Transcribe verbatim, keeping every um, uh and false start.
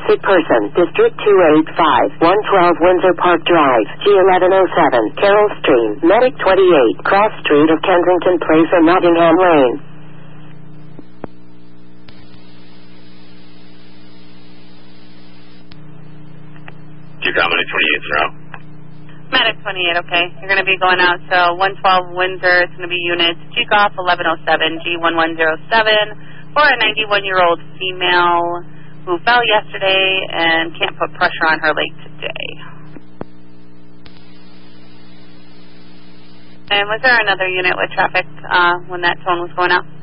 sick person, District two eight five, one twelve Windsor Park Drive, G eleven oh seven, Carroll Stream, Medic twenty-eight, Cross Street of Kensington Place and Nottingham Lane. You got Medic twenty-eight, zero. Medic twenty-eight, okay. You're going to be going out to one twelve Windsor. It's going to be units G Golf eleven oh seven, G one one oh seven for a ninety-one-year-old female who fell yesterday and can't put pressure on her leg today. And was there another unit with traffic uh, when that tone was going out?